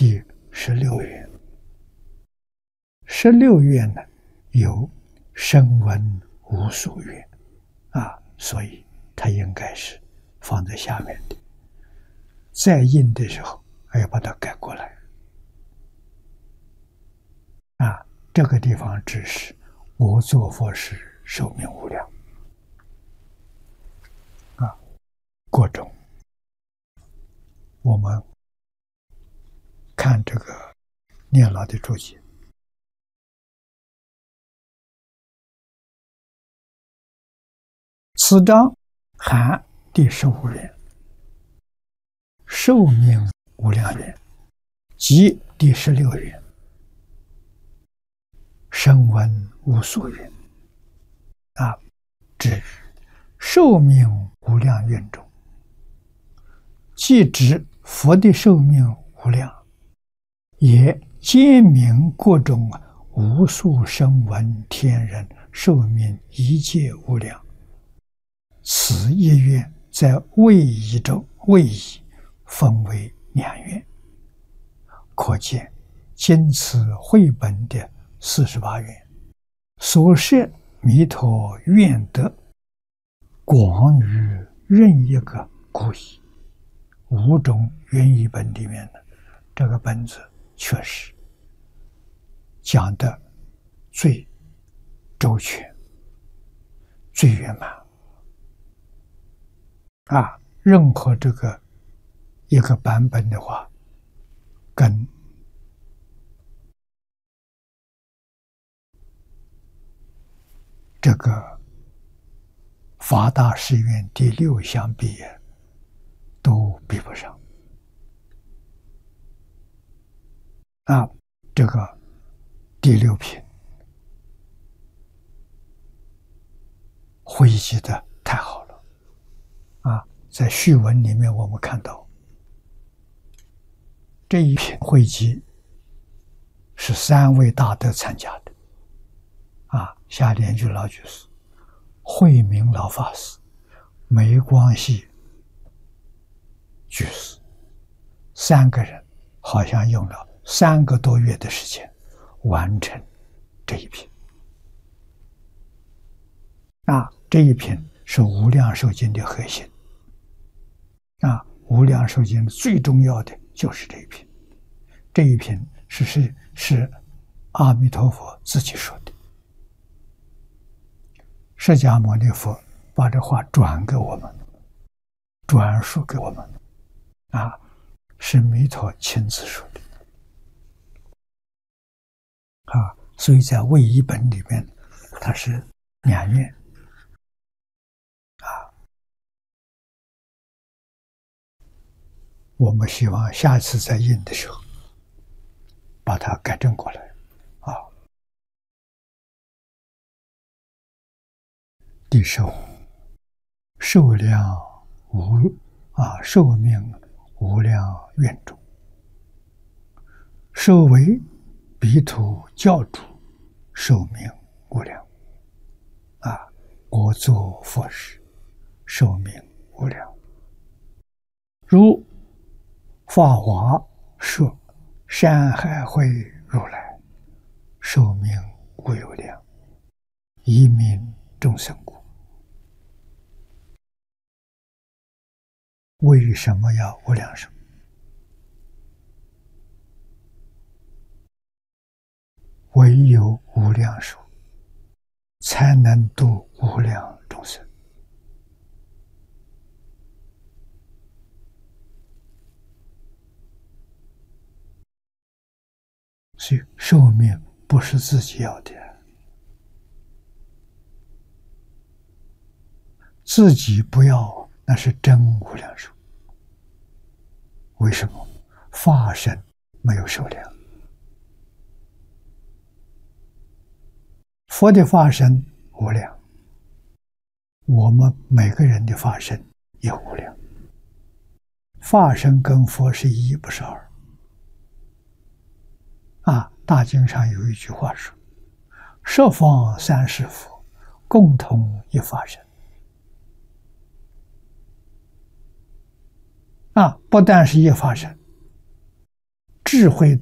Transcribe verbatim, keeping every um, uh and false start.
第十六愿。十六愿呢，有声闻无数愿啊，所以它应该是放在下面的。再印的时候，还要把它改过来啊。这个地方只是我做佛事，寿命无量啊。各种我们看这个念老的注解。此章含第十五愿，寿命无量愿，及第十六愿，声闻无数愿啊，指寿命无量愿中，既指佛的寿命无量，也兼明各种无数声闻天人寿命一切无量。此一愿在位仪中，位仪分为两愿，可见今此绘本的四十八愿所设弥陀愿德，广于任一个故义。五种愿仪本里面的这个本子确实讲的最周全、最圆满啊！任何这个一个版本的话，跟这个法大誓愿第六相比，都比不上啊！这个第六品汇集的太好了啊！在序文里面我们看到，这一品汇集是三位大德参加的啊，夏莲居老居士、慧明老法师、梅光系居士，三个人好像用了三个多月的时间完成这一品啊！这一品是无量寿经的核心啊！无量寿经最重要的就是这一品，这一品是是是阿弥陀佛自己说的，释迦牟尼佛把这话转给我们，转述给我们啊，是弥陀亲自说的啊，所以在位仪本里面，它是两愿啊。我们希望下次再印的时候，把它改正过来啊。第十五，寿量无啊，寿命无量愿中，寿为彼土教主，寿命无量啊！我作佛事，寿命无量。如法华说山海会如来，寿命无有量，以悯众生故。为什么要无量寿？唯有无量寿，才能度无量众生。所以寿命不是自己要的，自己不要，那是真无量寿。为什么？法身没有寿量，佛的法身无量，我们每个人的法身也无量。法身跟佛是一，不是二啊。大经上有一句话说：十方三世佛，共同一法身啊。不但是一法身， 智慧